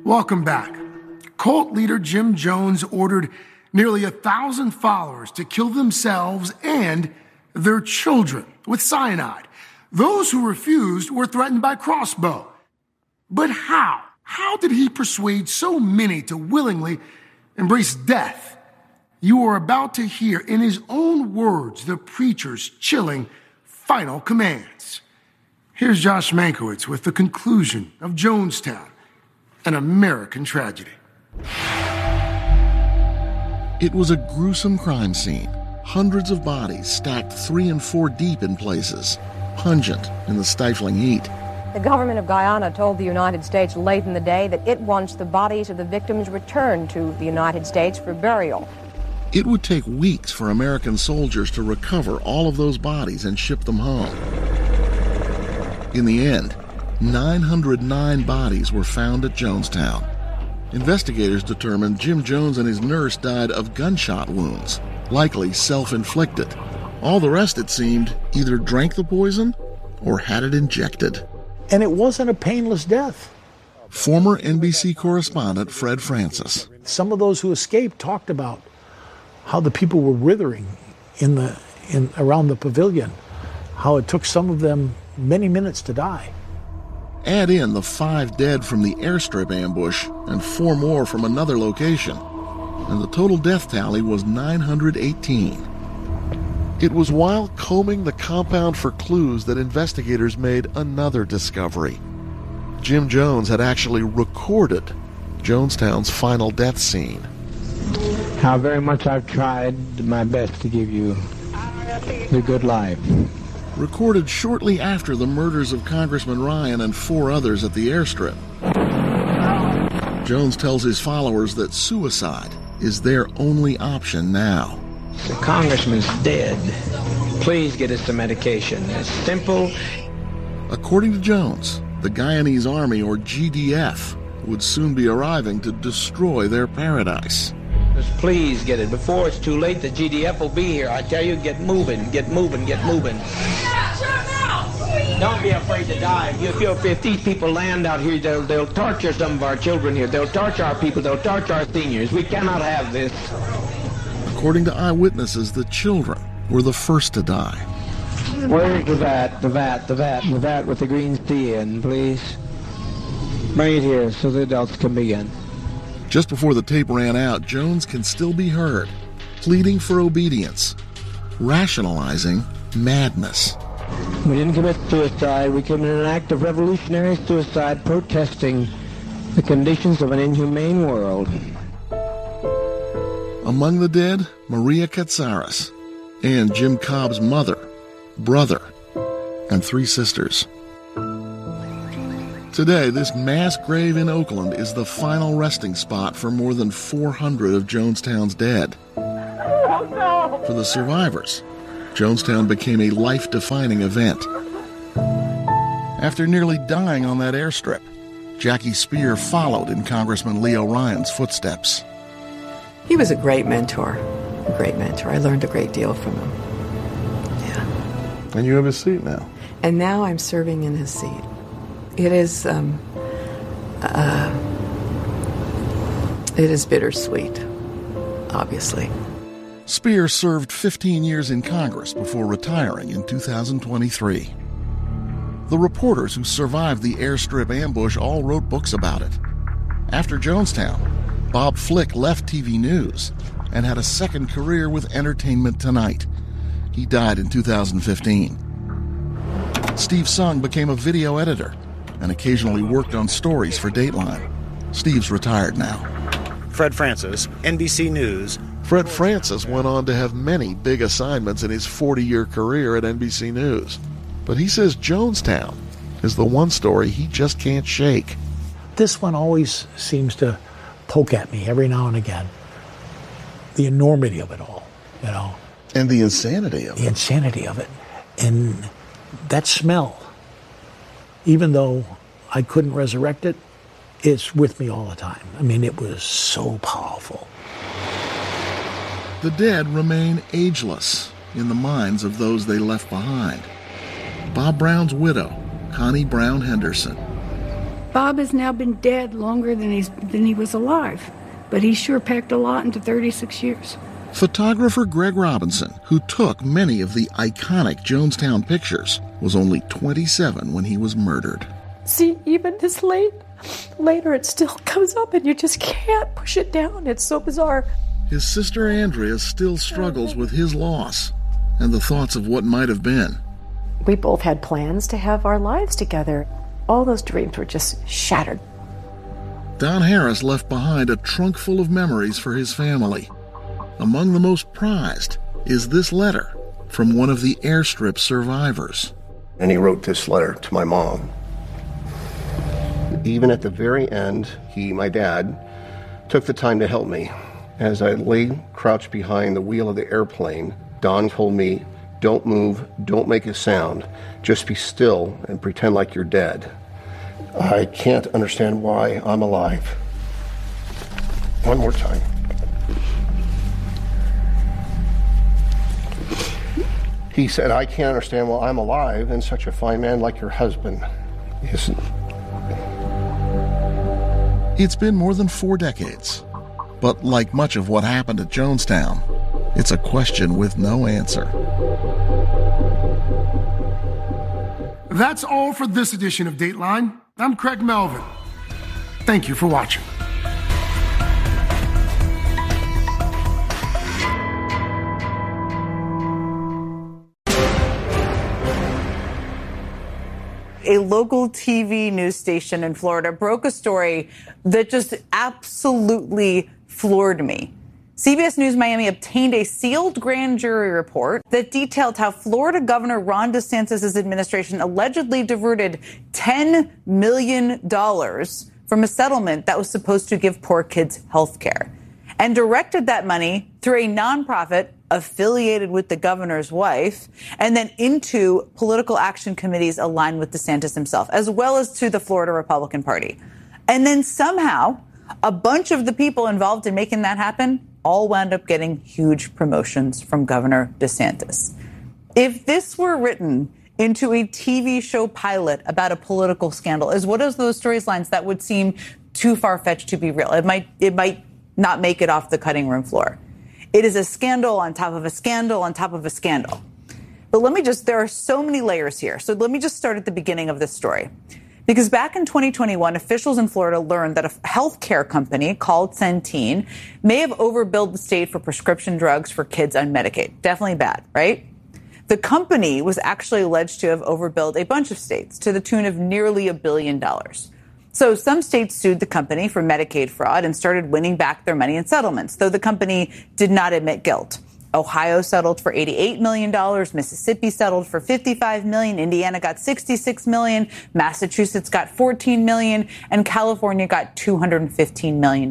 Welcome back. Cult leader Jim Jones ordered nearly 1,000 followers to kill themselves and their children with cyanide. Those who refused were threatened by crossbow. But how? How did he persuade so many to willingly embrace death? You are about to hear in his own words the preacher's chilling final commands. Here's Josh Mankiewicz with the conclusion of Jonestown, an American tragedy. It was a gruesome crime scene. Hundreds of bodies stacked 3 and 4 deep in places, pungent in the stifling heat. The government of Guyana told the United States late in the day that it wants the bodies of the victims returned to the United States for burial. It would take weeks for American soldiers to recover all of those bodies and ship them home. In the end, 909 bodies were found at Jonestown. Investigators determined Jim Jones and his nurse died of gunshot wounds, likely self-inflicted. All the rest, it seemed, either drank the poison or had it injected. And it wasn't a painless death. Former NBC correspondent Fred Francis. Some of those who escaped talked about how the people were withering around the pavilion, how it took some of them many minutes to die. Add in the 5 dead from the airstrip ambush and 4 more from another location, and the total death tally was 918. It was while combing the compound for clues that investigators made another discovery. Jim Jones had actually recorded Jonestown's final death scene. How very much I've tried my best to give you the good life. Recorded shortly after the murders of Congressman Ryan and 4 others at the airstrip. Jones tells his followers that suicide is their only option now. The congressman's dead. Please get us some medication. It's simple. According to Jones, the Guyanese Army, or GDF, would soon be arriving to destroy their paradise. Just please get it. Before it's too late, the GDF will be here. I tell you, get moving, get moving, get moving. Don't be afraid to die. If these people land out here, they'll torture some of our children here. They'll torture our people. They'll torture our seniors. We cannot have this. According to eyewitnesses, the children were the first to die. Where's the vat with the green tea in, please? Bring it here so the adults can begin. Just before the tape ran out, Jones can still be heard, pleading for obedience, rationalizing madness. We didn't commit suicide. We committed an act of revolutionary suicide, protesting the conditions of an inhumane world. Among the dead, Maria Katsaris and Jim Cobb's mother, brother, and 3 sisters. Today, this mass grave in Oakland is the final resting spot for more than 400 of Jonestown's dead. For the survivors, Jonestown became a life-defining event. After nearly dying on that airstrip, Jackie Speer followed in Congressman Leo Ryan's footsteps. He was a great mentor. I learned a great deal from him. Yeah. And you have his seat now. And now I'm serving in his seat. It is bittersweet, obviously. Speer served 15 years in Congress before retiring in 2023. The reporters who survived the airstrip ambush all wrote books about it. After Jonestown, Bob Flick left TV News and had a second career with Entertainment Tonight. He died in 2015. Steve Sung became a video editor and occasionally worked on stories for Dateline. Steve's retired now. Fred Francis, NBC News. Fred Francis went on to have many big assignments in his 40-year career at NBC News. But he says Jonestown is the one story he just can't shake. This one always seems to poke at me every now and again. The enormity of it all, you know. And the insanity of it. The insanity of it. And that smell, even though I couldn't resurrect it, it's with me all the time. I mean, it was so powerful. The dead remain ageless in the minds of those they left behind. Bob Brown's widow, Connie Brown Henderson. Bob has now been dead longer than he was alive, but he sure packed a lot into 36 years. Photographer Greg Robinson, who took many of the iconic Jonestown pictures, was only 27 when he was murdered. See, even this later it still comes up and you just can't push it down. It's so bizarre. His sister Andrea still struggles with his loss and the thoughts of what might have been. We both had plans to have our lives together. All those dreams were just shattered. Don Harris left behind a trunk full of memories for his family. Among the most prized is this letter from one of the airstrip survivors. And he wrote this letter to my mom. Even at the very end, my dad, took the time to help me. As I lay crouched behind the wheel of the airplane, Don told me, "Don't move, don't make a sound, just be still and pretend like you're dead. I can't understand why I'm alive." One more time. He said, "I can't understand why I'm alive and such a fine man like your husband isn't." It's been more than 4 decades, but like much of what happened at Jonestown, it's a question with no answer. That's all for this edition of Dateline. I'm Craig Melvin. Thank you for watching. A local TV news station in Florida broke a story that just absolutely floored me. CBS News Miami obtained a sealed grand jury report that detailed how Florida Governor Ron DeSantis' administration allegedly diverted $10 million from a settlement that was supposed to give poor kids health care and directed that money through a nonprofit affiliated with the governor's wife and then into political action committees aligned with DeSantis himself, as well as to the Florida Republican Party. And then somehow a bunch of the people involved in making that happen all wound up getting huge promotions from Governor DeSantis. If this were written into a TV show pilot about a political scandal, is one of those storylines that would seem too far-fetched to be real. It might not make it off the cutting room floor. It is a scandal on top of a scandal on top of a scandal. But there are so many layers here. So let me just start at the beginning of this story. Because back in 2021, officials in Florida learned that a healthcare company called Centene may have overbilled the state for prescription drugs for kids on Medicaid. Definitely bad, right? The company was actually alleged to have overbilled a bunch of states to the tune of nearly $1 billion. So some states sued the company for Medicaid fraud and started winning back their money in settlements, though the company did not admit guilt. Ohio settled for $88 million. Mississippi settled for $55 million. Indiana got $66 million. Massachusetts got $14 million. And California got $215 million.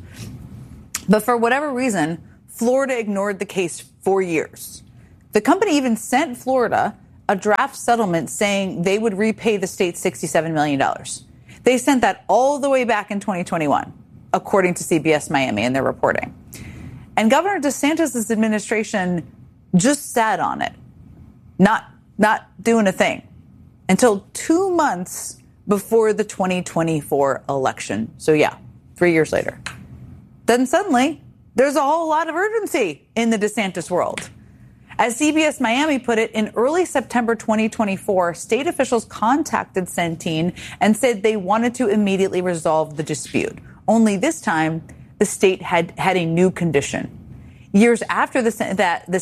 But for whatever reason, Florida ignored the case for years. The company even sent Florida a draft settlement saying they would repay the state $67 million. They sent that all the way back in 2021, according to CBS Miami and their reporting. And Governor DeSantis' administration just sat on it, not doing a thing, until 2 months before the 2024 election. So 3 years later. Then suddenly, there's a whole lot of urgency in the DeSantis world. As CBS Miami put it, in early September 2024, state officials contacted Centene and said they wanted to immediately resolve the dispute. Only this time, the state had a new condition. Years after Centene,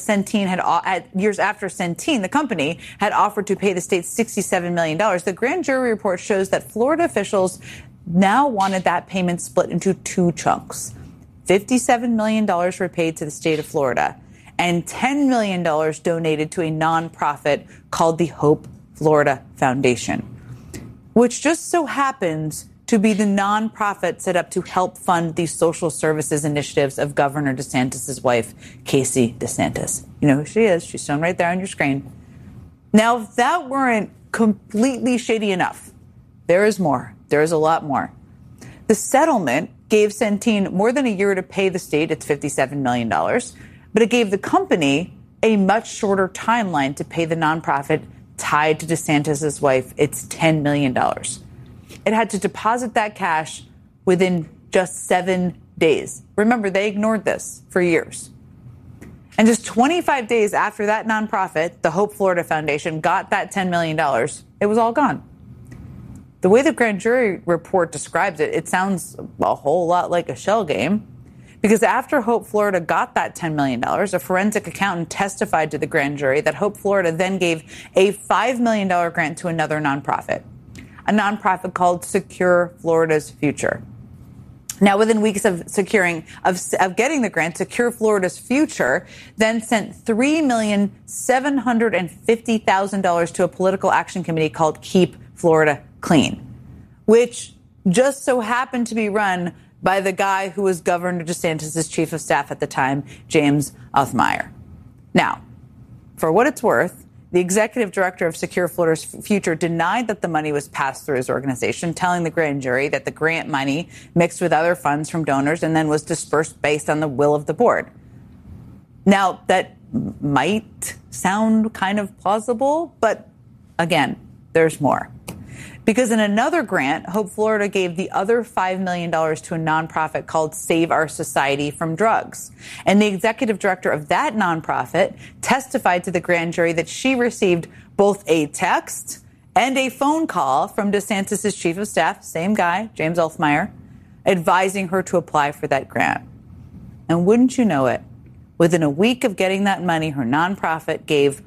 the company had offered to pay the state $67 million, the grand jury report shows that Florida officials now wanted that payment split into 2 chunks. $57 million were paid to the state of Florida, and $10 million donated to a nonprofit called the Hope Florida Foundation, which just so happens to be the nonprofit set up to help fund the social services initiatives of Governor DeSantis' wife, Casey DeSantis. You know who she is. She's shown right there on your screen. Now, if that weren't completely shady enough, there is more. There is a lot more. The settlement gave Centene more than a year to pay the state its $57 million, but it gave the company a much shorter timeline to pay the nonprofit tied to DeSantis' wife its $10 million. it had to deposit that cash within just 7 days. Remember, they ignored this for years. And just 25 days after that nonprofit, the Hope Florida Foundation, got that $10 million, it was all gone. The way the grand jury report describes it, it sounds a whole lot like a shell game. Because after Hope Florida got that $10 million, a forensic accountant testified to the grand jury that Hope Florida then gave a $5 million grant to another nonprofit, a nonprofit called Secure Florida's Future. Now, within weeks of getting the grant, Secure Florida's Future then sent $3,750,000 to a political action committee called Keep Florida Clean, which just so happened to be run by the guy who was Governor DeSantis' chief of staff at the time, James Othmeyer. Now, for what it's worth, the executive director of Secure Florida's Future denied that the money was passed through his organization, telling the grand jury that the grant money mixed with other funds from donors and then was dispersed based on the will of the board. Now, that might sound kind of plausible, but again, there's more. Because in another grant, Hope Florida gave the other $5 million to a nonprofit called Save Our Society from Drugs. And the executive director of that nonprofit testified to the grand jury that she received both a text and a phone call from DeSantis' chief of staff, same guy, James Othmeyer, advising her to apply for that grant. And wouldn't you know it, within a week of getting that money, her nonprofit gave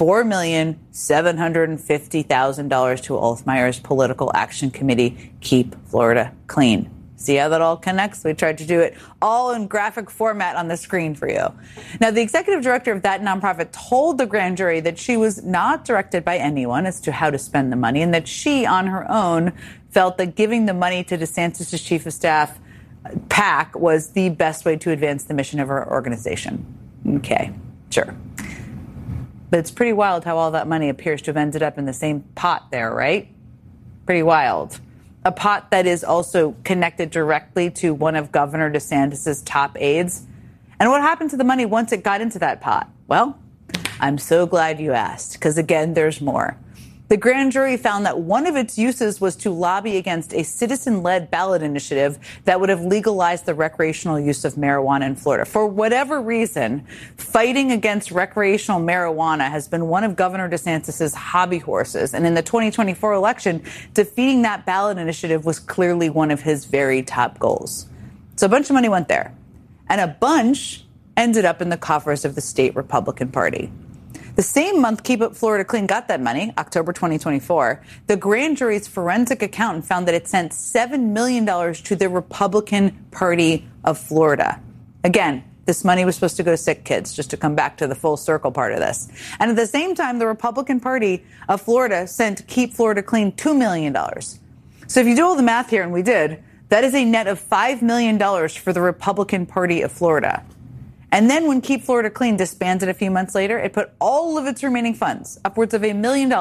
$4,750,000 to Othmeyer's political action committee, Keep Florida Clean. See how that all connects? We tried to do it all in graphic format on the screen for you. Now, the executive director of that nonprofit told the grand jury that she was not directed by anyone as to how to spend the money, and that she, on her own, felt that giving the money to DeSantis' chief of staff, PAC, was the best way to advance the mission of her organization. Okay, sure. But it's pretty wild how all that money appears to have ended up in the same pot there, right? Pretty wild. A pot that is also connected directly to one of Governor DeSantis' top aides. And what happened to the money once it got into that pot? Well, I'm so glad you asked, because again, there's more. The grand jury found that one of its uses was to lobby against a citizen-led ballot initiative that would have legalized the recreational use of marijuana in Florida. For whatever reason, fighting against recreational marijuana has been one of Governor DeSantis' hobby horses. And in the 2024 election, defeating that ballot initiative was clearly one of his very top goals. So a bunch of money went there, and a bunch ended up in the coffers of the state Republican Party. The same month Keep Florida Clean got that money, October 2024, the grand jury's forensic accountant found that it sent $7 million to the Republican Party of Florida. Again, this money was supposed to go to sick kids, just to come back to the full circle part of this. And at the same time, the Republican Party of Florida sent Keep Florida Clean $2 million. So if you do all the math here, and we did, that is a net of $5 million for the Republican Party of Florida. And then when Keep Florida Clean disbanded a few months later, it put all of its remaining funds, upwards of $1 million,